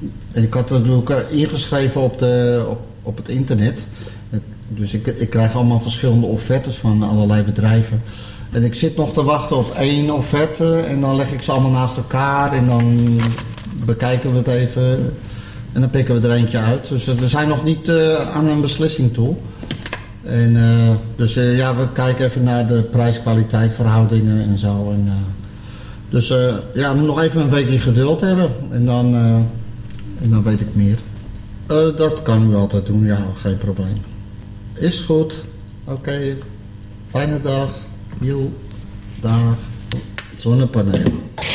En ik had het natuurlijk ingeschreven op het internet. Dus ik krijg allemaal verschillende offertes van allerlei bedrijven. En ik zit nog te wachten op 1 offerte. En dan leg ik ze allemaal naast elkaar. En dan bekijken we het even. En dan pikken we er eentje uit. Dus we zijn nog niet aan een beslissing toe. En, dus we kijken even naar de prijs-kwaliteit verhoudingen en zo. En, dus we moeten nog even een weekje geduld hebben. En dan weet ik meer. Dat kan u altijd doen, ja, geen probleem. Is goed. Oké. Fijne dag. Joe. Dag. Zonnepanelen.